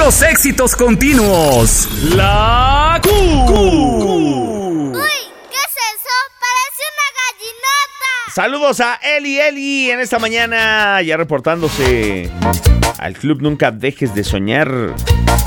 puros éxitos continuos. La Q. Uy, ¿qué es eso? Parece una gallinota. Saludos a Eli en esta mañana, ya reportándose al club Nunca Dejes de Soñar.